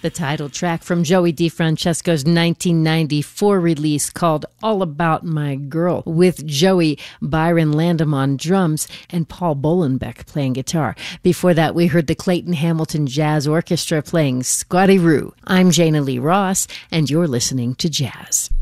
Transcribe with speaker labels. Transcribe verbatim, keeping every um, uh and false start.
Speaker 1: The title track from Joey DeFrancesco's nineteen ninety-four release called All About My Girl, with Joey Byron Landam on drums and Paul Bolenbeck playing guitar. Before that, we heard the Clayton Hamilton Jazz Orchestra playing Scotty Roo. I'm Jana Lee Ross, and you're listening to Jazz.